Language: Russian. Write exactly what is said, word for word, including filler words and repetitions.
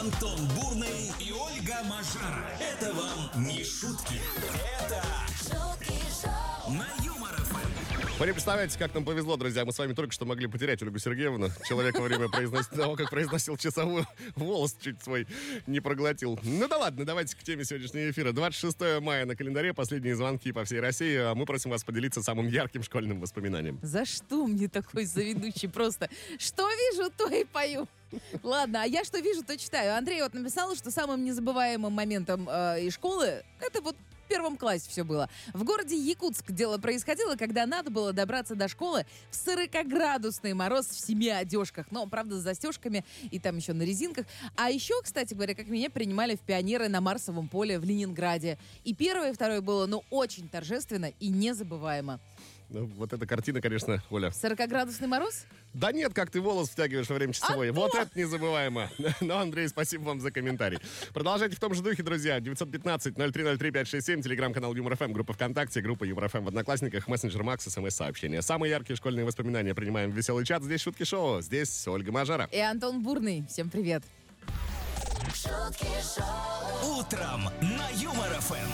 Антон Бурный и Ольга Мажара. Это вам не шутки. Это шутки шоу на Юмор эф эм. Вы не представляете, как нам повезло, друзья. Мы с вами только что могли потерять Ольгу Сергеевну. Человек во время произнос... того, как произносил часовую, волос чуть свой не проглотил. Ну да ладно, давайте к теме сегодняшнего эфира. двадцать шестое мая на календаре, последние звонки по всей России. Мы просим вас поделиться самым ярким школьным воспоминанием. За что мне такой заведущий просто? Что вижу, то и пою. Ладно, а я что вижу, то читаю. Андрей вот написал, что самым незабываемым моментом э, из школы это вот в первом классе все было. В городе Якутск дело происходило, когда надо было добраться до школы в сорокаградусный мороз в семи одежках. Но, правда, с застежками и там еще на резинках. А еще, кстати говоря, как меня принимали в пионеры на Марсовом поле в Ленинграде. И первое, и второе было, ну, очень торжественно и незабываемо. Ну, вот эта картина, конечно, Оля. сорокаградусный мороз? Да нет, как ты волос втягиваешь во время часовой. А вот то! это незабываемо. Но, Андрей, спасибо вам за комментарий. Продолжайте в том же духе, друзья. девятьсот пятнадцать ноль три ноль три пять шесть семь, телеграм-канал Юмор эф эм, группа ВКонтакте, группа Юмор эф эм в Одноклассниках, мессенджер Макс, смс-сообщения. Самые яркие школьные воспоминания принимаем в веселый чат. Здесь Шутки Шоу, здесь Ольга Мажара. И Антон Бурный. Всем привет. шутки шоу утром на Юмор эф эм.